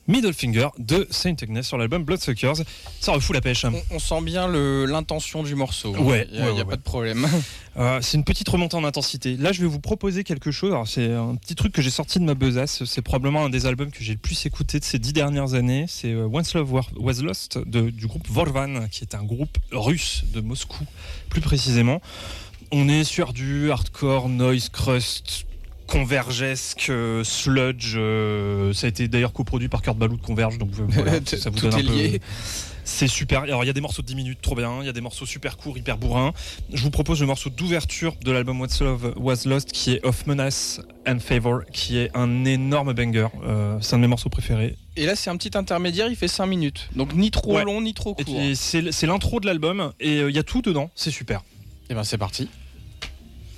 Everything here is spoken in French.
Middle Finger de Saint Agnès sur l'album Bloodsuckers. Ça refout la pêche. On sent bien l'intention du morceau. Ouais, il n'y a pas de problème. C'est une petite remontée en intensité. Là, je vais vous proposer quelque chose. Alors, c'est un petit truc que j'ai sorti de ma besace. C'est probablement un des albums que j'ai le plus écouté de ces 10 dernières années. C'est Once Love Was Lost du groupe Vorvan, qui est un groupe russe de Moscou, plus précisément. On est sur du hardcore, noise, crust, convergesque, sludge. Ça a été d'ailleurs coproduit par Kurt Ballou de Converge, donc voilà, ça vous donne un peu. C'est super. Alors il y a des morceaux de 10 minutes, trop bien. Il y a des morceaux super courts, hyper bourrins. Je vous propose le morceau d'ouverture de l'album What's Love Was Lost, qui est Of Menace and Favor, qui est un énorme banger. C'est un de mes morceaux préférés. Et là, c'est un petit intermédiaire, il fait 5 minutes. Donc ni trop long, ni trop court. Et c'est l'intro de l'album, et il y a tout dedans. C'est super. Et ben c'est parti.